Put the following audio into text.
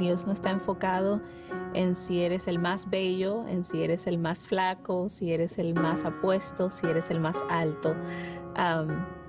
Dios no está enfocado en si eres el más bello, en si eres el más flaco, si eres el más apuesto, si eres el más alto.